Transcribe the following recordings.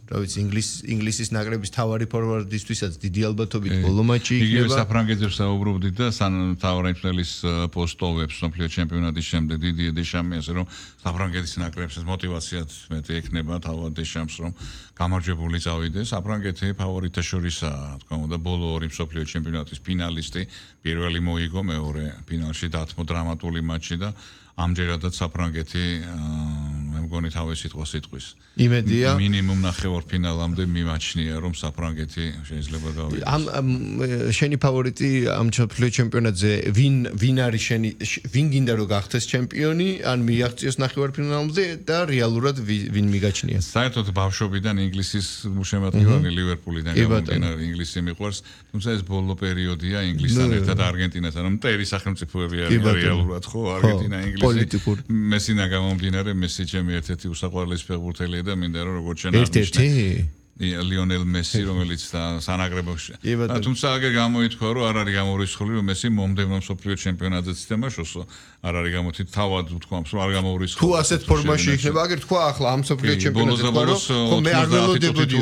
რა ვიცი ინგლისის ნაკრების თავარი ფორვარდისთვისაც დიდი ალბათობით ბოლო მატჩი იქნება. იგივე საფრანგეთზე საუბრობდით და თავარი მწვრთნელის პოსტოვებს მსოფლიო ჩემპიონატის შემდეგ დიდი დეშამი ასე რომ საფრანგეთის ნაკრებს მოტივაციაც მეტი ექნება თავად დეშამს რომ გამარჯვებული წავიდეს. საფრანგეთი ფავორიტთა შორისაა, რა თქმა უნდა, ბოლო ორი მსოფლიო ჩემპიონატის ფინალისტი, პირველი მოიგო, მეორე ფინალში დათმო დრამატული მატჩი და ამჯერადაც საფრანგეთი მე მგონი თავის სიტყვას იტყვის. იმედია მინიმუმ ნახევარფინალამდე მიმაჩნია რომ საფრანგეთი შეიძლება გავიდეს. შენი ფავორიტი ამ მსოფლიო ჩემპიონატზე ვინ არის ვინ გინდა რომ გახდეს ჩემპიონი ან მიაღწიოს ნახევარფინალამდე და რეალურად ვინ მიგაჩნია? საერთოდ ბავშვობიდან ინგლისის შემადგენელი ლივერპულიდან გამომდინარე ინგლისი მიყვარს, თუმცა ეს ბოლო პერიოდია ინგლისთან ერთად არგენტინასთან, რომ მტერი სახელმწიფოები არის რეალურად ხო არგენტინა ინგლისი. მესინა გამომდინარე მესი ჩემი ერთ-ერთი უსაყვარლესი ფეხბურთელია და მინდა რომ როგორც შენ ერთ-ერთი ლიონელ მესი რომელიც სანაკრებოში. თუმცა აგერ გამოითქვა რომ არ არის გამორიცხული რომ მესი მომდევნო მსოფლიო ჩემპიონატზეც თამაშოსო არ არის გამოთით თავად ვთქვამს რომ არ გამორიცხული. თუ ასეთ ფორმაში იქნება აგერ თქვა ახლა ამ მსოფლიო ჩემპიონატზე თქვა რომ მე არ ველოდებოდი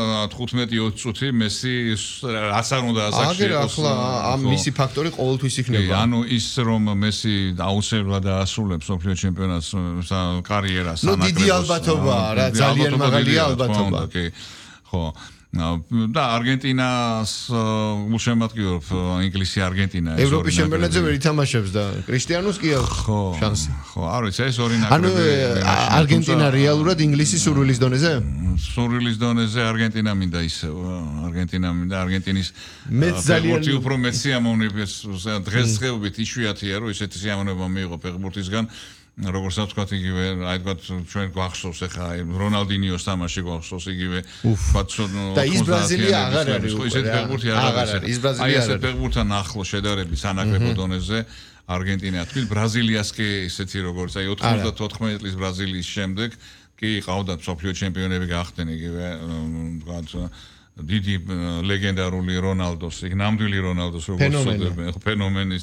15-20 წუთი მესი რაც არ უნდა ასაკში აგერ ახლა ამ მისი ფაქტორი ყოველთვის იქნება. ანუ ის რომ მესი აუცილებლად დაასრულებს მსოფლიო ჩემპიონატს კარიერას სანაკრებოს. დიდი ალბათობაა რა, ძალიან მაღალია ალბათობა. ხო და არგენტინას უშემატკივრობ ინგლისი არგენტინა ეს ევროპის ჩემპიონატზე ვერ ითამაშებს და კრისტიანოს კი აქვს შანსი. ხო, არ ვიცი, ეს ორი ნაკრები. ანუ არგენტინა რეალურად ინგლისის სურვილის დონეზე? სურვილის დონეზე არგენტინა მინდა ისევ, არგენტინა მინდა არგენტინის მეც ძალიან უფრო მეტ სიამოვნებას დღესდღეობით იშვიათია რომ ესეთი სიამოვნება მიიღო ფეხბურთისგან. როგორც ვთქვათ იგივე, აი თქვათ ჩვენ გვახსოვს ახლა რონალდინიოს თამაში გვახსოვს იგივე ვთქვათ და ის ბრაზილია აღარ არის ხო ისეთი ფეხბურთი აღარ არის ის ბრაზილია აი ესეთ ფეხბურთთან ახლო შედარების სანაკრებო დონეზე არგენტინა თქვით ბრაზილიას კი ისეთი როგორც აი 94 წლის ბრაზილიის შემდეგ კი ყავდათ მსოფლიო ჩემპიონები გახდნენ იგივე ვთქვათ დიდი ლეგენდარული რონალდოს, ნამდვილი რონალდოს როგორც ვწოდებენ, ფენომენის